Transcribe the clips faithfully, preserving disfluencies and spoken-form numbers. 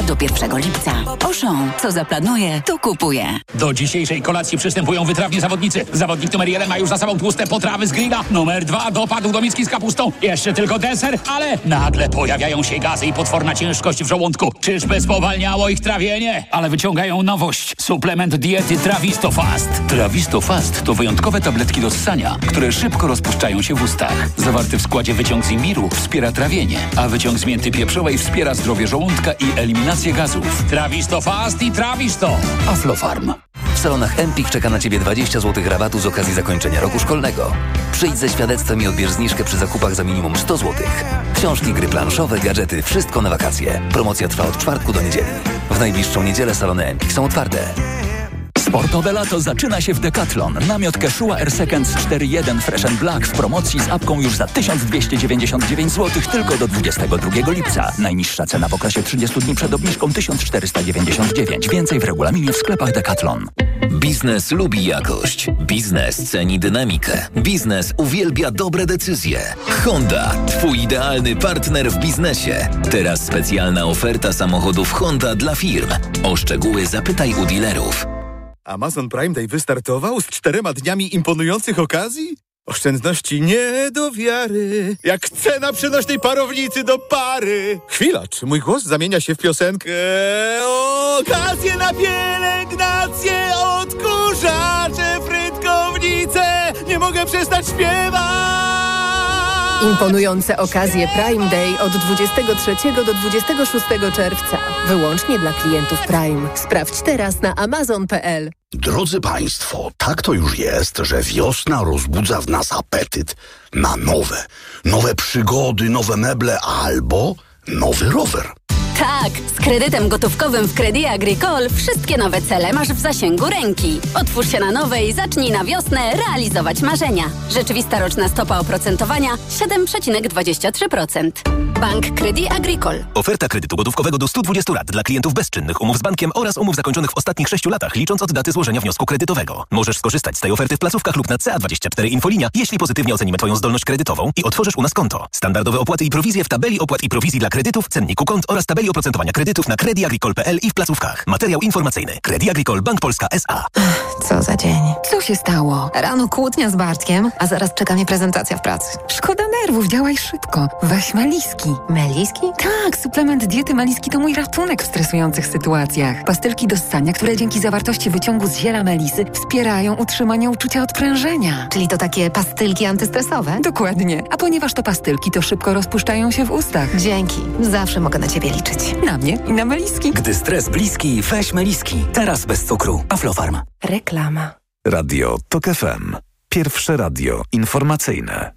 do pierwszego lipca. Auchan, co zaplanuje, to kupuje. Do dzisiejszej kolacji przystępują wytrawni zawodnicy. Zawodnik numer jeden ma już za sobą tłuste potrawy z grilla. Numer dwa dopadł do miski z kapustą. Jeszcze tylko deser, ale nagle pojawiają się gazy i potworna ciężkość w żołądku. Czyżby spowalniało ich trawienie? Ale wyciągają nowość. Suplement diety Trawisto Fast. Trawisto Fast to wyjątkowe tabletki do ssania, które szybko rozpuszczają się w ustach. Zawarty w składzie wyciąg z imbiru wspiera trawienie, a wyciąg z mięty pieprzowej wspiera zdrowie żołądka i eliminację gazów. Trawisto Fast i Trawisto. Aflofarm. W salonach Empik czeka na Ciebie dwadzieścia złotych rabatu z okazji zakończenia roku szkolnego. Przyjdź ze świadectwem i odbierz zniżkę przy zakupach za minimum sto złotych. Książki, gry planszowe, gadżety, wszystko na wakacje. Promocja trwa od czwartku do niedzieli. W najbliższą niedzielę salony Empik są otwarte. Sportowe lato zaczyna się w Decathlon. Namiot Quechua Air Seconds cztery jeden Fresh and Black w promocji z apką już za tysiąc dwieście dziewięćdziesiąt dziewięć złotych tylko do dwudziestego drugiego lipca. Najniższa cena w okresie trzydziestu dni przed obniżką tysiąc czterysta dziewięćdziesiąt dziewięć. Więcej w regulaminie w sklepach Decathlon. Biznes lubi jakość. Biznes ceni dynamikę. Biznes uwielbia dobre decyzje. Honda, twój idealny partner w biznesie. Teraz specjalna oferta samochodów Honda dla firm. O szczegóły zapytaj u dealerów. Amazon Prime Day wystartował z czterema dniami imponujących okazji? Oszczędności nie do wiary, jak cena przenośnej parownicy do pary. Chwila, czy mój głos zamienia się w piosenkę? Okazje na pielęgnację, odkurzacze, frytkownice, nie mogę przestać śpiewać. Imponujące okazje Prime Day od dwudziestego trzeciego do dwudziestego szóstego czerwca. Wyłącznie dla klientów Prime. Sprawdź teraz na amazon kropka p l. Drodzy Państwo, tak to już jest, że wiosna rozbudza w nas apetyt na nowe, nowe przygody, nowe meble albo nowy rower. Tak, z kredytem gotówkowym w Crédit Agricole wszystkie nowe cele masz w zasięgu ręki. Otwórz się na nowe i zacznij na wiosnę realizować marzenia. Rzeczywista roczna stopa oprocentowania siedem przecinek dwadzieścia trzy procent. Bank Crédit Agricole. Oferta kredytu gotówkowego do stu dwudziestu lat dla klientów bezczynnych umów z bankiem oraz umów zakończonych w ostatnich sześciu latach, licząc od daty złożenia wniosku kredytowego. Możesz skorzystać z tej oferty w placówkach lub na C A dwadzieścia cztery Infolinia, jeśli pozytywnie ocenimy Twoją zdolność kredytową i otworzysz u nas konto. Standardowe opłaty i prowizje w tabeli opłat i prowizji dla kredytów, cenniku kont oraz tabeli oprocentowania kredytów na crédit agricole kropka p l i w placówkach. Materiał informacyjny. Crédit Agricole Bank Polska S A. Co za dzień. Co się stało? Rano kłótnia z Bartkiem, a zaraz czeka mnie prezentacja w pracy. Szkoda nerwów, działaj szybko. Weź Meliski. Meliski? Tak, suplement diety Meliski to mój ratunek w stresujących sytuacjach. Pastylki do ssania, które dzięki zawartości wyciągu z ziela melisy wspierają utrzymanie uczucia odprężenia. Czyli to takie pastylki antystresowe? Dokładnie. A ponieważ to pastylki, to szybko rozpuszczają się w ustach. Dzięki. Zawsze mogę na Ciebie liczyć. Na mnie i na Meliski. Gdy stres bliski, weź Meliski. Teraz bez cukru. Aflofarm. Reklama. Radio Tok F M. Pierwsze radio informacyjne.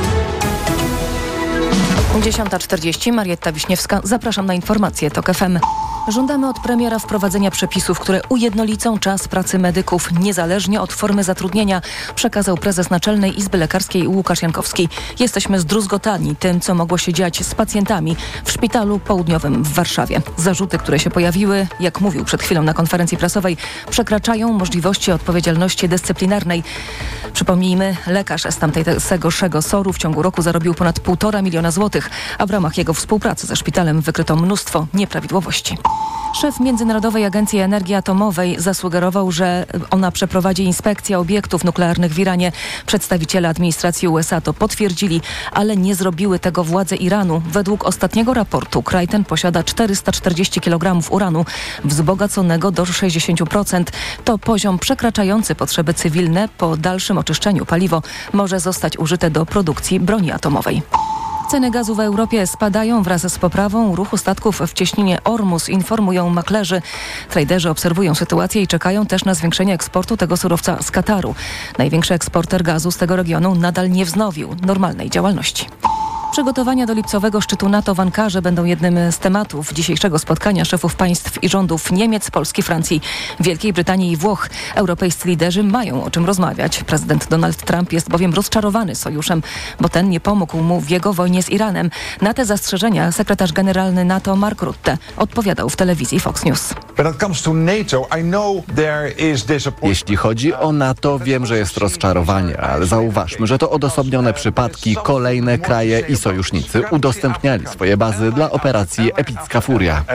dziesiąta czterdzieści, Marietta Wiśniewska. Zapraszam na informacje Tok F M. Żądamy od premiera wprowadzenia przepisów, które ujednolicą czas pracy medyków niezależnie od formy zatrudnienia, przekazał prezes Naczelnej Izby Lekarskiej Łukasz Jankowski. Jesteśmy zdruzgotani tym, co mogło się dziać z pacjentami w Szpitalu Południowym w Warszawie. Zarzuty, które się pojawiły, jak mówił przed chwilą na konferencji prasowej, przekraczają możliwości odpowiedzialności dyscyplinarnej. Przypomnijmy, lekarz z tamtejszego SOR-u w ciągu roku zarobił ponad półtora miliona złotych, a w ramach jego współpracy ze szpitalem wykryto mnóstwo nieprawidłowości. Szef Międzynarodowej Agencji Energii Atomowej zasugerował, że ona przeprowadzi inspekcję obiektów nuklearnych w Iranie. Przedstawiciele administracji U S A to potwierdzili, ale nie zrobiły tego władze Iranu. Według ostatniego raportu kraj ten posiada czterysta czterdzieści kilogramów uranu wzbogaconego do sześćdziesięciu procent. To poziom przekraczający potrzeby cywilne. Po dalszym oczyszczeniu paliwo może zostać użyte do produkcji broni atomowej. Ceny gazu w Europie spadają wraz z poprawą ruchu statków w cieśninie Ormus, informują maklerzy. Traderzy obserwują sytuację i czekają też na zwiększenie eksportu tego surowca z Kataru. Największy eksporter gazu z tego regionu nadal nie wznowił normalnej działalności. Przygotowania do lipcowego szczytu NATO w Ankarze będą jednym z tematów dzisiejszego spotkania szefów państw i rządów Niemiec, Polski, Francji, Wielkiej Brytanii i Włoch. Europejscy liderzy mają o czym rozmawiać. Prezydent Donald Trump jest bowiem rozczarowany sojuszem, bo ten nie pomógł mu w jego wojnie z Iranem. Na te zastrzeżenia sekretarz generalny NATO Mark Rutte odpowiadał w telewizji Fox News. Jeśli chodzi o NATO, wiem, że jest rozczarowanie, ale zauważmy, że to odosobnione przypadki. Kolejne kraje i sojusznicy udostępniali swoje bazy dla operacji Epicka Furia.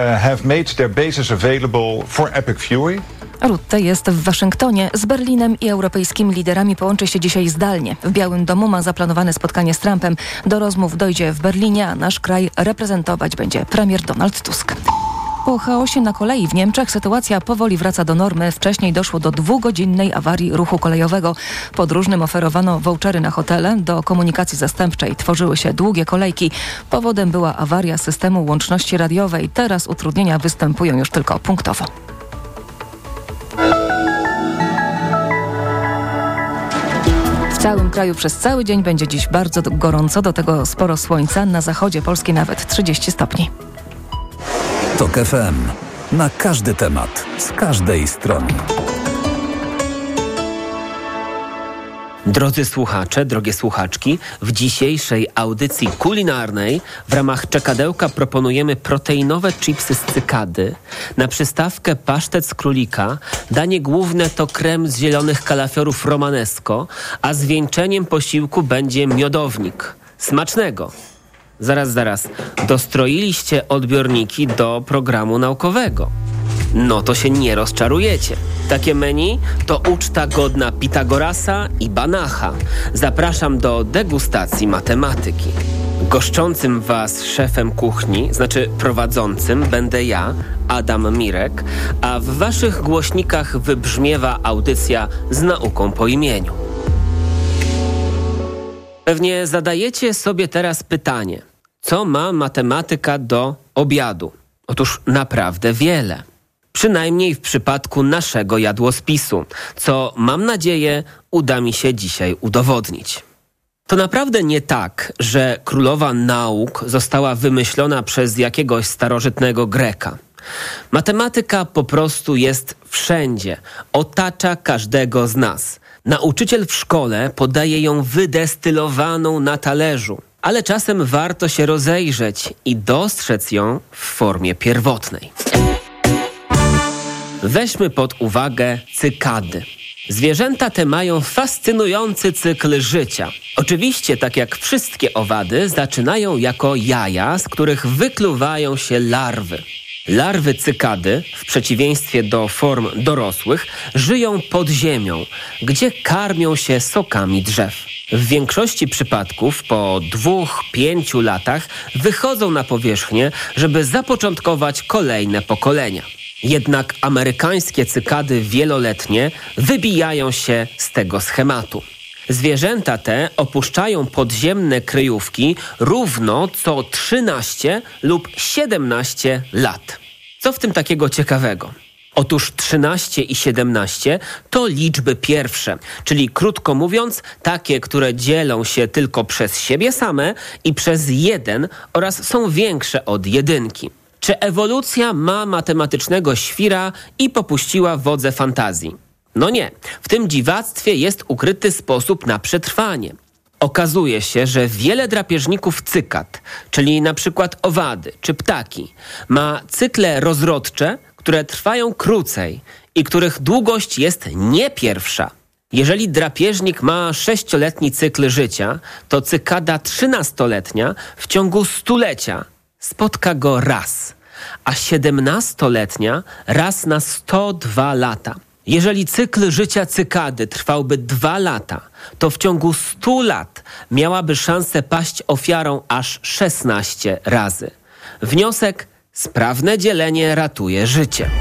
Rutte jest w Waszyngtonie. Z Berlinem i europejskimi liderami połączy się dzisiaj zdalnie. W Białym Domu ma zaplanowane spotkanie z Trumpem. Do rozmów dojdzie w Berlinie, a nasz kraj reprezentować będzie premier Donald Tusk. Po chaosie na kolei w Niemczech sytuacja powoli wraca do normy. Wcześniej doszło do dwugodzinnej awarii ruchu kolejowego. Podróżnym oferowano vouchery na hotele. Do komunikacji zastępczej tworzyły się długie kolejki. Powodem była awaria systemu łączności radiowej. Teraz utrudnienia występują już tylko punktowo. W całym kraju przez cały dzień będzie dziś bardzo gorąco, do tego sporo słońca. Na zachodzie Polski nawet trzydzieści stopni. TOK F M. Na każdy temat, z każdej strony. Drodzy słuchacze, drogie słuchaczki, w dzisiejszej audycji kulinarnej w ramach czekadełka proponujemy proteinowe chipsy z cykady, na przystawkę pasztet z królika, danie główne to krem z zielonych kalafiorów romanesco, a zwieńczeniem posiłku będzie miodownik. Smacznego! Zaraz, zaraz, dostroiliście odbiorniki do programu naukowego. No to się nie rozczarujecie. Takie menu to uczta godna Pitagorasa i Banacha. Zapraszam do degustacji matematyki. Goszczącym was szefem kuchni, znaczy prowadzącym, będę ja, Adam Mirek, a w waszych głośnikach wybrzmiewa audycja z nauką po imieniu. Pewnie zadajecie sobie teraz pytanie, co ma matematyka do obiadu? Otóż naprawdę wiele. Przynajmniej w przypadku naszego jadłospisu, co mam nadzieję uda mi się dzisiaj udowodnić. To naprawdę nie tak, że królowa nauk została wymyślona przez jakiegoś starożytnego Greka. Matematyka po prostu jest wszędzie, otacza każdego z nas. Nauczyciel w szkole podaje ją wydestylowaną na talerzu, ale czasem warto się rozejrzeć i dostrzec ją w formie pierwotnej. Weźmy pod uwagę cykady. Zwierzęta te mają fascynujący cykl życia. Oczywiście, tak jak wszystkie owady, zaczynają jako jaja, z których wykluwają się larwy. Larwy cykady, w przeciwieństwie do form dorosłych, żyją pod ziemią, gdzie karmią się sokami drzew. W większości przypadków po dwóch, pięciu latach wychodzą na powierzchnię, żeby zapoczątkować kolejne pokolenia. Jednak amerykańskie cykady wieloletnie wybijają się z tego schematu. Zwierzęta te opuszczają podziemne kryjówki równo co trzynaście lub siedemnaście lat. Co w tym takiego ciekawego? Otóż trzynaście i siedemnaście to liczby pierwsze, czyli krótko mówiąc takie, które dzielą się tylko przez siebie same i przez jeden oraz są większe od jedynki. Czy ewolucja ma matematycznego świra i popuściła wodze fantazji? No nie. W tym dziwactwie jest ukryty sposób na przetrwanie. Okazuje się, że wiele drapieżników cykad, czyli na przykład owady czy ptaki, ma cykle rozrodcze, które trwają krócej i których długość jest nie pierwsza. Jeżeli drapieżnik ma sześcioletni cykl życia, to cykada trzynastoletnia w ciągu stulecia spotka go raz, a siedemnastoletnia raz na sto dwa lata. Jeżeli cykl życia cykady trwałby dwa lata, to w ciągu stu lat miałaby szansę paść ofiarą aż szesnaście razy. Wniosek: sprawne dzielenie ratuje życie.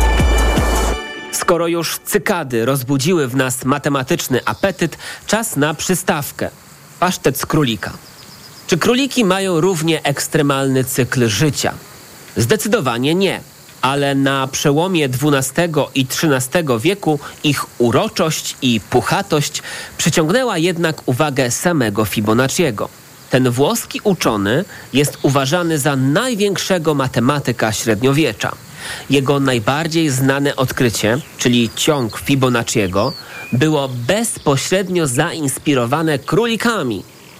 Skoro już cykady rozbudziły w nas matematyczny apetyt, czas na przystawkę. Pasztet z królika. Czy króliki mają równie ekstremalny cykl życia? Zdecydowanie nie. Ale na przełomie dwunastego i trzynastego wieku ich uroczość i puchatość przyciągnęła jednak uwagę samego Fibonacciego. Ten włoski uczony jest uważany za największego matematyka średniowiecza. Jego najbardziej znane odkrycie, czyli ciąg Fibonacciego, było bezpośrednio zainspirowane królikami.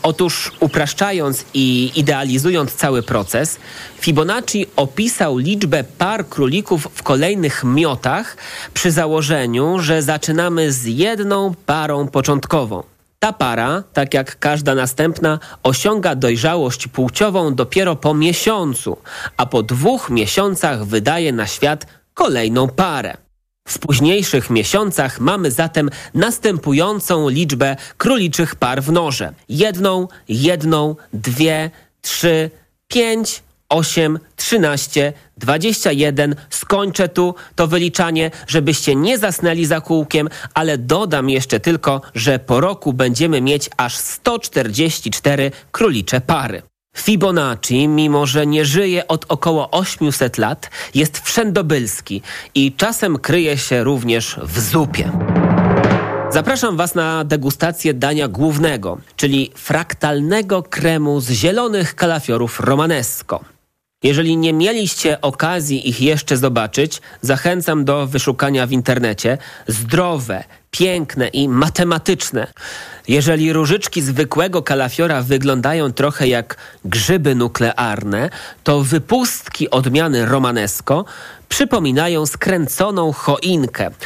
Otóż upraszczając i idealizując cały proces, Fibonacci opisał liczbę par królików w kolejnych miotach przy założeniu, że zaczynamy z jedną parą początkową. Ta para, tak jak każda następna, osiąga dojrzałość płciową dopiero po miesiącu, a po dwóch miesiącach wydaje na świat kolejną parę. W późniejszych miesiącach mamy zatem następującą liczbę króliczych par w norze. Jedną, jedną, dwie, trzy, pięć, osiem, trzynaście, dwadzieścia jeden. Skończę tu to wyliczanie, żebyście nie zasnęli za kółkiem, ale dodam jeszcze tylko, że po roku będziemy mieć aż sto czterdzieści cztery królicze pary. Fibonacci, mimo że nie żyje od około osiemset lat, jest wszędobylski i czasem kryje się również w zupie. Zapraszam Was na degustację dania głównego, czyli fraktalnego kremu z zielonych kalafiorów romanesco. Jeżeli nie mieliście okazji ich jeszcze zobaczyć, zachęcam do wyszukania w internecie. Zdrowe, piękne i matematyczne. Jeżeli różyczki zwykłego kalafiora wyglądają trochę jak grzyby nuklearne, to wypustki odmiany romanesco przypominają skręconą choinkę,